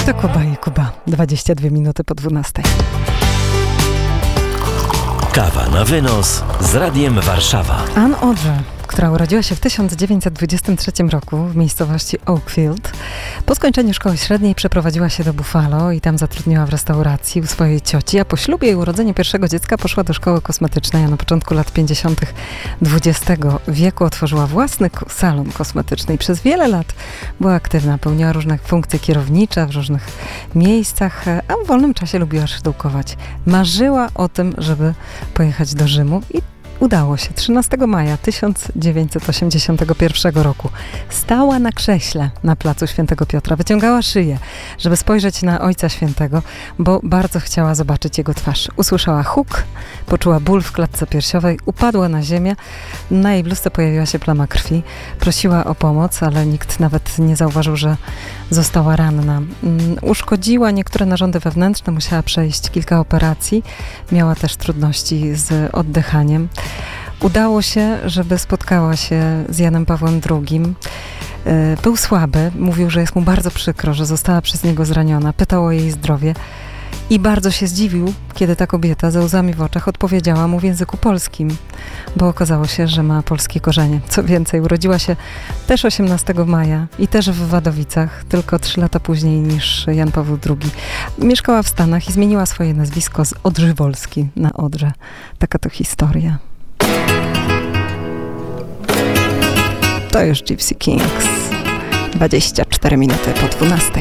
To Kuba i Kuba. 22 minuty po 12. Kawa na wynos z Radiem Warszawa. Ann Odrze, która urodziła się w 1923 roku w miejscowości Oakfield, po skończeniu szkoły średniej przeprowadziła się do Buffalo i tam zatrudniła w restauracji u swojej cioci, a po ślubie i urodzeniu pierwszego dziecka poszła do szkoły kosmetycznej, a na początku lat 50. XX wieku otworzyła własny salon kosmetyczny i przez wiele lat była aktywna, pełniła różne funkcje kierownicze w różnych miejscach, a w wolnym czasie lubiła szydełkować. Marzyła o tym, żeby pojechać do Rzymu i udało się. 13 maja 1981 roku stała na krześle na placu Świętego Piotra. Wyciągała szyję, żeby spojrzeć na Ojca Świętego, bo bardzo chciała zobaczyć jego twarz. Usłyszała huk, poczuła ból w klatce piersiowej, upadła na ziemię. Na jej bluzce pojawiła się plama krwi. Prosiła o pomoc, ale nikt nawet nie zauważył, że została ranna. Uszkodziła niektóre narządy wewnętrzne, musiała przejść kilka operacji. Miała też trudności z oddychaniem. Udało się, żeby spotkała się z Janem Pawłem II. Był słaby, mówił, że jest mu bardzo przykro, że została przez niego zraniona. Pytał o jej zdrowie i bardzo się zdziwił, kiedy ta kobieta ze łzami w oczach odpowiedziała mu w języku polskim, bo okazało się, że ma polskie korzenie. Co więcej, urodziła się też 18 maja i też w Wadowicach, tylko 3 lata później niż Jan Paweł II. Mieszkała w Stanach i zmieniła swoje nazwisko z Odrzywolski na Odrze. Taka to historia. To już Gypsy Kings. 24 minuty po 12.